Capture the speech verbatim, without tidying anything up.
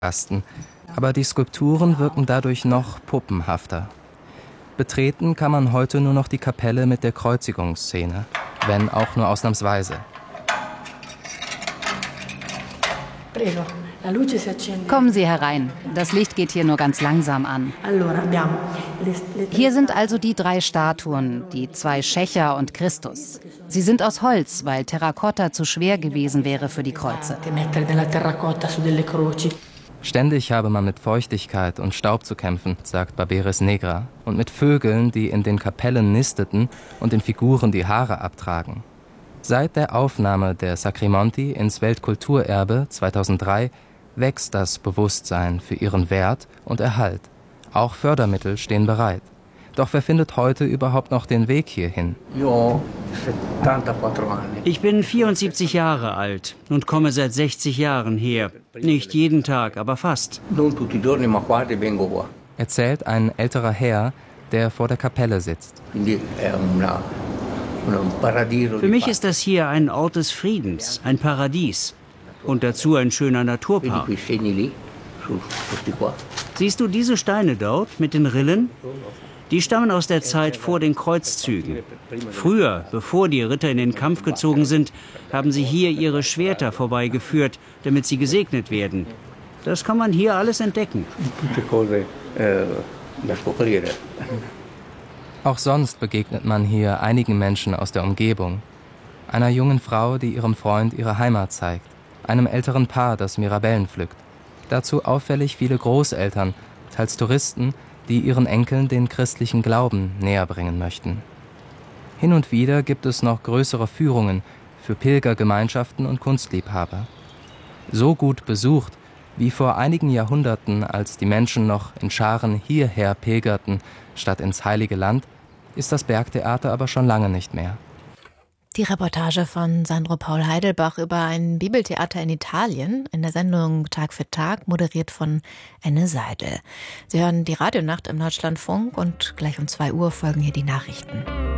Kasten, aber die Skulpturen wirken dadurch noch puppenhafter. Betreten kann man heute nur noch die Kapelle mit der Kreuzigungsszene, wenn auch nur ausnahmsweise. Kommen Sie herein. Das Licht geht hier nur ganz langsam an. Hier sind also die drei Statuen, die zwei Schächer und Christus. Sie sind aus Holz, weil Terrakotta zu schwer gewesen wäre für die Kreuze. Ständig habe man mit Feuchtigkeit und Staub zu kämpfen, sagt Barberis Negra, und mit Vögeln, die in den Kapellen nisteten und den Figuren die Haare abtragen. Seit der Aufnahme der Sacrimonti ins Weltkulturerbe zweitausenddrei wächst das Bewusstsein für ihren Wert und Erhalt. Auch Fördermittel stehen bereit. Doch wer findet heute überhaupt noch den Weg hierhin? Ich bin vierundsiebzig Jahre alt und komme seit sechzig Jahren her. Nicht jeden Tag, aber fast. Erzählt ein älterer Herr, der vor der Kapelle sitzt. Für mich ist das hier ein Ort des Friedens, ein Paradies. Und dazu ein schöner Naturpark. Siehst du diese Steine dort mit den Rillen? Die stammen aus der Zeit vor den Kreuzzügen. Früher, bevor die Ritter in den Kampf gezogen sind, haben sie hier ihre Schwerter vorbeigeführt, damit sie gesegnet werden. Das kann man hier alles entdecken. Auch sonst begegnet man hier einigen Menschen aus der Umgebung. Einer jungen Frau, die ihrem Freund ihre Heimat zeigt. Einem älteren Paar, das Mirabellen pflückt. Dazu auffällig viele Großeltern, teils Touristen, die ihren Enkeln den christlichen Glauben näher bringen möchten. Hin und wieder gibt es noch größere Führungen für Pilgergemeinschaften und Kunstliebhaber. So gut besucht wie vor einigen Jahrhunderten, als die Menschen noch in Scharen hierher pilgerten, statt ins Heilige Land, ist das Bergtheater aber schon lange nicht mehr. Die Reportage von Sandro Paul Heidelbach über ein Bibeltheater in Italien in der Sendung Tag für Tag, moderiert von Enne Seidel. Sie hören die Radionacht im Deutschlandfunk und gleich um zwei Uhr folgen hier die Nachrichten.